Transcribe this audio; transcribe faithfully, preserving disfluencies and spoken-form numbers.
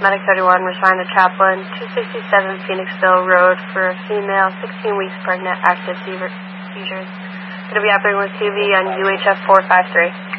Medic thirty-one, respond to Chaplain, two sixty-seven Phoenixville Road for a female, sixteen weeks pregnant, active seizures. Going to be operating with T V on U H F four five three.